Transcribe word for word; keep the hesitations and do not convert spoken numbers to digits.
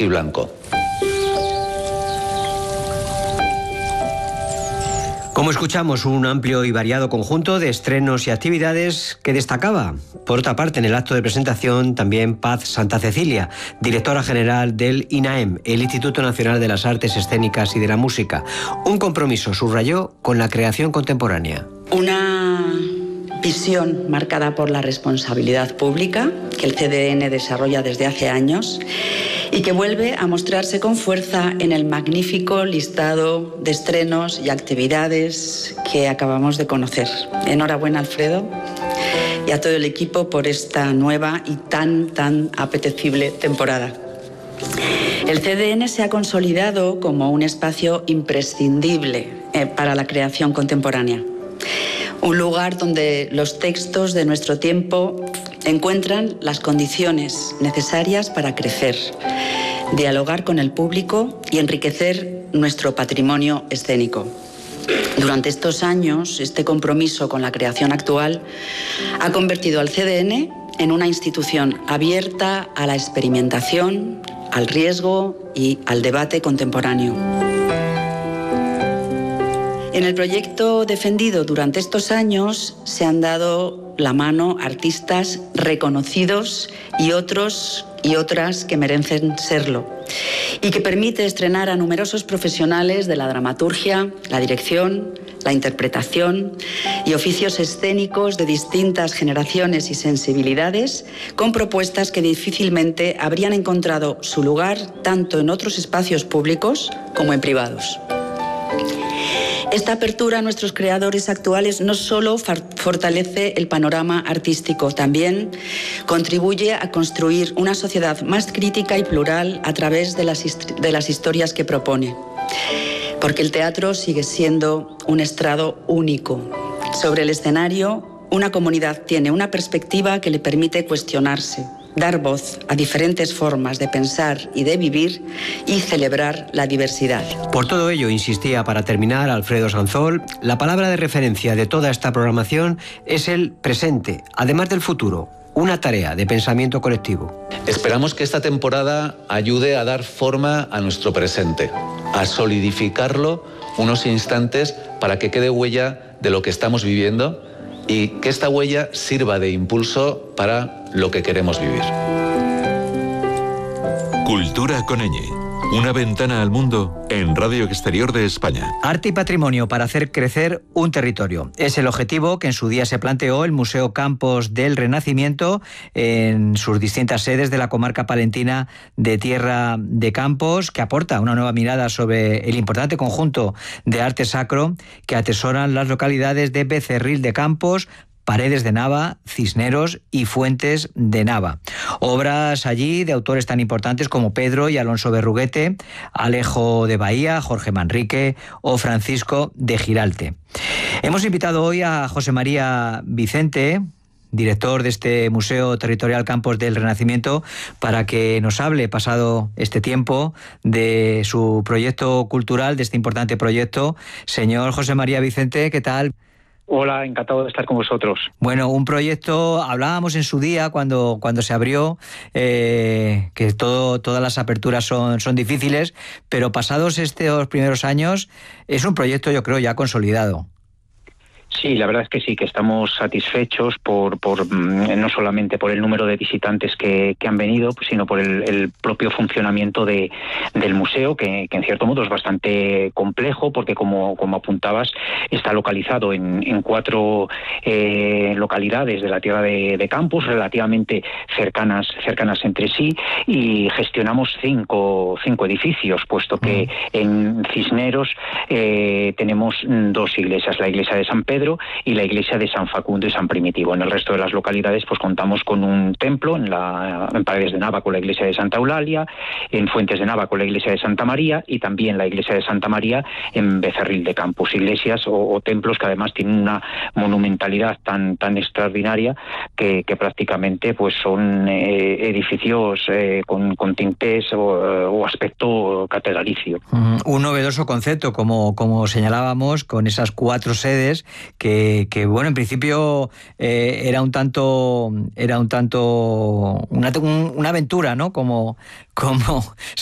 Chiqui Blanco. Como escuchamos, un amplio y variado conjunto de estrenos y actividades que destacaba. Por otra parte, en el acto de presentación, también Paz Santa Cecilia, directora general del INAEM, el Instituto Nacional de las Artes Escénicas y de la Música. Un compromiso, subrayó, con la creación contemporánea. Una visión marcada por la responsabilidad pública que el C D N desarrolla desde hace años y que vuelve a mostrarse con fuerza en el magnífico listado de estrenos y actividades que acabamos de conocer. Enhorabuena, Alfredo, y a todo el equipo por esta nueva y tan, tan apetecible temporada. El C D N se ha consolidado como un espacio imprescindible eh, para la creación contemporánea. Un lugar donde los textos de nuestro tiempo encuentran las condiciones necesarias para crecer, dialogar con el público y enriquecer nuestro patrimonio escénico. Durante estos años, este compromiso con la creación actual ha convertido al C D N en una institución abierta a la experimentación, al riesgo y al debate contemporáneo. En el proyecto defendido durante estos años se han dado la mano artistas reconocidos y otros y otras que merecen serlo, y que permite estrenar a numerosos profesionales de la dramaturgia, la dirección, la interpretación y oficios escénicos de distintas generaciones y sensibilidades, con propuestas que difícilmente habrían encontrado su lugar tanto en otros espacios públicos como en privados. Esta apertura a nuestros creadores actuales no solo fortalece el panorama artístico, también contribuye a construir una sociedad más crítica y plural a través de las, de las historias que propone. Porque el teatro sigue siendo un estrado único. Sobre el escenario, una comunidad tiene una perspectiva que le permite cuestionarse, dar voz a diferentes formas de pensar y de vivir y celebrar la diversidad. Por todo ello, insistía para terminar Alfredo Sanzol, la palabra de referencia de toda esta programación es el presente, además del futuro, una tarea de pensamiento colectivo. Esperamos que esta temporada ayude a dar forma a nuestro presente, a solidificarlo unos instantes para que quede huella de lo que estamos viviendo y que esta huella sirva de impulso para lo que queremos vivir. Cultura con ñ, una ventana al mundo en Radio Exterior de España. Arte y patrimonio para hacer crecer un territorio. Es el objetivo que en su día se planteó el Museo Campos del Renacimiento en sus distintas sedes de la comarca palentina de Tierra de Campos, que aporta una nueva mirada sobre el importante conjunto de arte sacro que atesoran las localidades de Becerril de Campos, Paredes de Nava, Cisneros y Fuentes de Nava. Obras allí de autores tan importantes como Pedro y Alonso Berruguete, Alejo de Bahía, Jorge Manrique o Francisco de Giralte. Hemos invitado hoy a José María Vicente, director de este Museo Territorial Campos del Renacimiento, para que nos hable, pasado este tiempo, de su proyecto cultural, de este importante proyecto. Señor José María Vicente, ¿qué tal? Hola, encantado de estar con vosotros. Bueno, un proyecto, hablábamos en su día cuando, cuando se abrió, eh, que todo, todas las aperturas son, son difíciles, pero pasados estos primeros años, es un proyecto, yo creo, ya consolidado. Sí, la verdad es que sí, que estamos satisfechos por, por no solamente por el número de visitantes que, que han venido, sino por el, el propio funcionamiento de, del museo, que, que en cierto modo es bastante complejo, porque como, como apuntabas, está localizado en, en cuatro eh, localidades de la Tierra de, de Campos, relativamente cercanas, cercanas entre sí, y gestionamos cinco, cinco edificios, puesto que en Cisneros eh, tenemos dos iglesias, la iglesia de San Pedro y la iglesia de San Facundo y San Primitivo. En el resto de las localidades pues contamos con un templo, en, la, en Paredes de Nava con la iglesia de Santa Eulalia, en Fuentes de Nava con la iglesia de Santa María y también la iglesia de Santa María en Becerril de Campos. Iglesias o, o templos que además tienen una monumentalidad tan, tan extraordinaria que, que prácticamente pues son eh, edificios eh, con, con tintes o, o aspecto catedralicio. Mm, un novedoso concepto, como, como señalábamos, con esas cuatro sedes que, que bueno, en principio eh, era un tanto, era un tanto una, una aventura, ¿no? Como, como